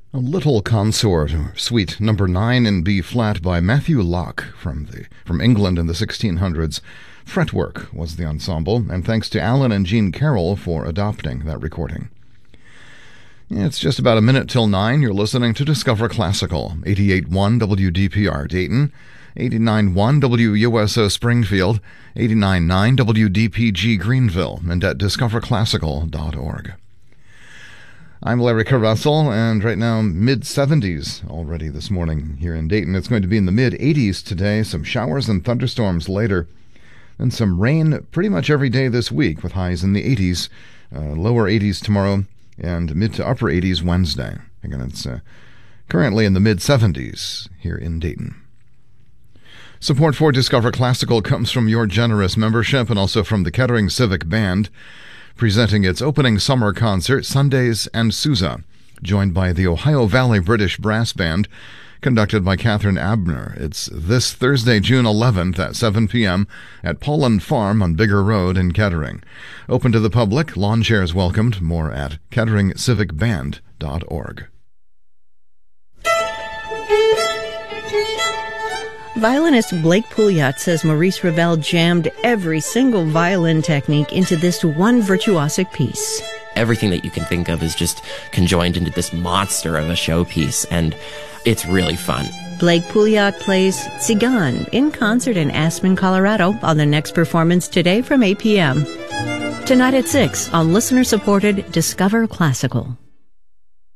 A Little Consort, Suite Number 9 in B flat by Matthew Locke from England in the 1600s. Fretwork was the ensemble, and thanks to Alan and Jean Carroll for adopting that recording. It's just about a minute till 9. You're listening to Discover Classical, 88.1 WDPR Dayton, 89.1 WUSO Springfield, 89.9 WDPG Greenville, and at discoverclassical.org. I'm Larry Russell, and right now mid-70s already this morning here in Dayton. It's going to be in the mid-80s today, some showers and thunderstorms later, and some rain pretty much every day this week with highs in the 80s, lower 80s tomorrow, and mid to upper 80s Wednesday. Again, it's currently in the mid-70s here in Dayton. Support for Discover Classical comes from your generous membership and also from the Kettering Civic Band, presenting its opening summer concert, Sundays and Sousa, joined by the Ohio Valley British Brass Band, conducted by Catherine Abner. It's this Thursday, June 11th at 7 p.m. at Polland Farm on Bigger Road in Kettering. Open to the public, lawn chairs welcomed. More at ketteringcivicband.org. Violinist Blake Pouliot says Maurice Ravel jammed every single violin technique into this one virtuosic piece. Everything that you can think of is just conjoined into this monster of a showpiece, and it's really fun. Blake Pouliot plays Tzigan in concert in Aspen, Colorado on the next performance today from 8 p.m. Tonight at 6 on listener-supported Discover Classical.